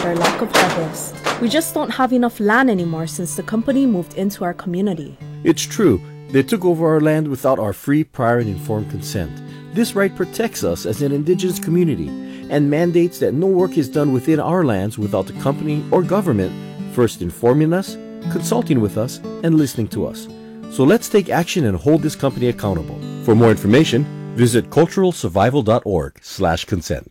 our lack of harvest. We just don't have enough land anymore since the company moved into our community. It's true. They took over our land without our free, prior, and informed consent. This right protects us as an indigenous community and mandates that no work is done within our lands without the company or government first informing us, consulting with us, and listening to us. So let's take action and hold this company accountable. For more information, visit culturalsurvival.org/consent.